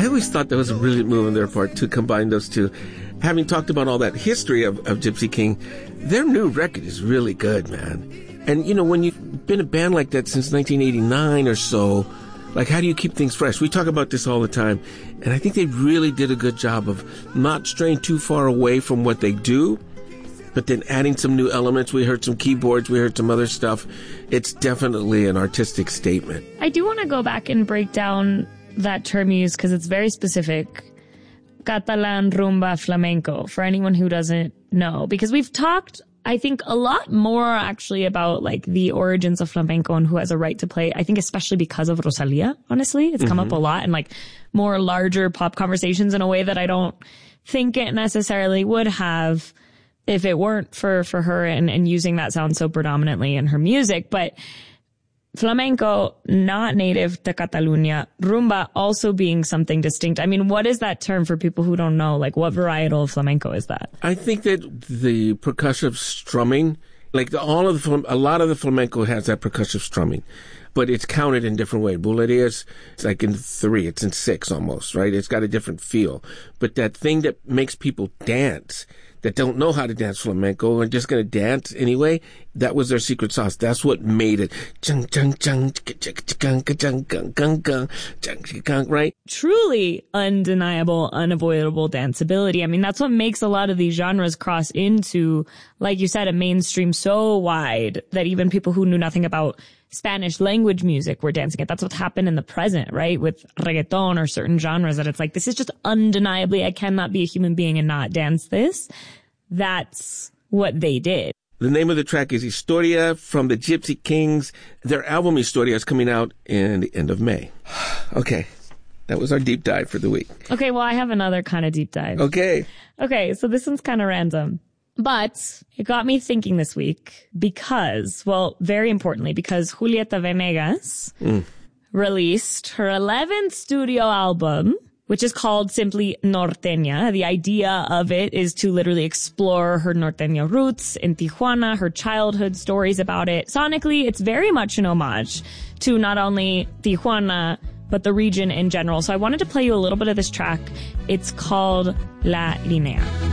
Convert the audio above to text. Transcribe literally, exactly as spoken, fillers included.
I always thought that was a brilliant move on their part to combine those two. Having talked about all that history of, of Gypsy King, their new record is really good, man. And, you know, when you've been a band like that since nineteen eighty-nine or so, like, how do you keep things fresh? We talk about this all the time. And I think they really did a good job of not straying too far away from what they do, but then adding some new elements. We heard some keyboards. We heard some other stuff. It's definitely an artistic statement. I do want to go back and break down that term you use because it's very specific. Catalan, rumba, flamenco, for anyone who doesn't know. Because we've talked, I think, a lot more actually about like the origins of flamenco and who has a right to play. I think especially because of Rosalia, honestly. It's come mm-hmm. up a lot in like more larger pop conversations in a way that I don't think it necessarily would have if it weren't for, for her and, and using that sound so predominantly in her music. But flamenco, not native to Catalunya. Rumba also being something distinct. I mean, what is that term for people who don't know? Like, what varietal of flamenco is that? I think that the percussive strumming, like the, all of the, a lot of the flamenco has that percussive strumming, but it's counted in different ways. Bulerías, it's like in three, it's in six almost, right? It's got a different feel. But that thing that makes people dance, that don't know how to dance flamenco and just going to dance anyway, that was their secret sauce. That's what made it. Right? Truly undeniable, unavoidable danceability. I mean, that's what makes a lot of these genres cross into, like you said, a mainstream so wide that even people who knew nothing about Spanish language music were dancing it. That's what's happened in the present, right? With reggaeton or certain genres that it's like, this is just undeniably, I cannot be a human being and not dance this. That's what they did. The name of the track is Historia from the Gypsy Kings. Their album Historia is coming out in the end of May. Okay. That was our deep dive for the week. Okay. Well, I have another kind of deep dive. Okay. Okay. So this one's kind of random. But it got me thinking this week because, well, very importantly, because Julieta Venegas mm. released her eleventh studio album, which is called simply Norteña. The idea of it is to literally explore her norteña roots in Tijuana, her childhood stories about it. Sonically, it's very much an homage to not only Tijuana, but the region in general. So I wanted to play you a little bit of this track. It's called La Línea.